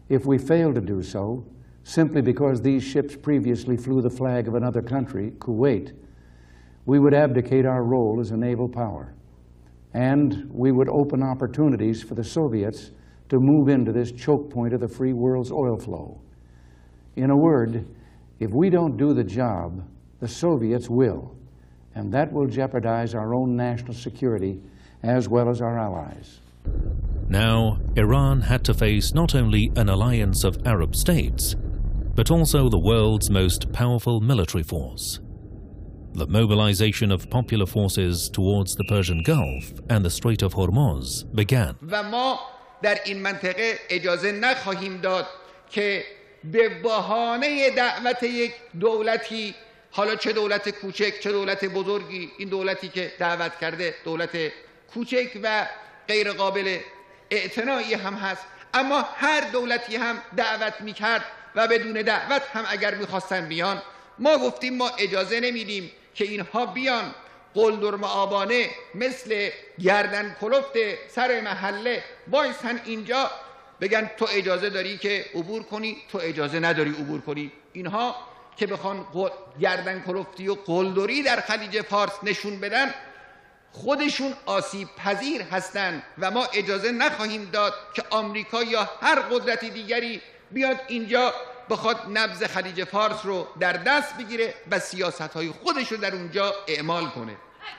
If we fail to do so, simply because these ships previously flew the flag of another country, Kuwait, we would abdicate our role as a naval power. And we would open opportunities for the Soviets to move into this choke point of the free world's oil flow. In a word, if we don't do the job, the Soviets will, and that will jeopardize our own national security as well as our allies. Now, Iran had to face not only an alliance of Arab states, but also the world's most powerful military force. The mobilization of popular forces towards the Persian Gulf and the Strait of Hormuz began. و ما در این منطقه اجازه نخواهیم داد که به بهانه دعوت یک دولتی، حالا چه دولت کوچک چه دولت بزرگی، این دولتی که دعوت کرده دولت کوچک و غیر قابل اعتنایی هم هست، اما هر دولتی هم دعوت میکرد و بدون دعوت هم اگر میخواستن بیان، ما گفتیم ما اجازه نمیدیم که اینها بیان قلدر آبانه مثل گردن کلفت سر محله وایسن اینجا بگن تو اجازه داری که عبور کنی، تو اجازه نداری عبور کنی. اینها که بخوان گردن کلفتی و قلدری در خلیج فارس نشون بدن، خودشون آسیب پذیر هستند و ما اجازه نخواهیم داد که آمریکا یا هر قدرت دیگری بیاد اینجا بخواد نبض خلیج فارس رو در دست بگیره و سیاست‌های خودش رو در اونجا اعمال کنه.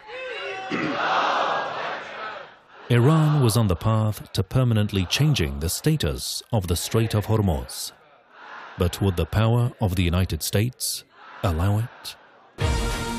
Iran was on the path to permanently changing the status of the Strait of Hormuz. But would the power of the United States allow it?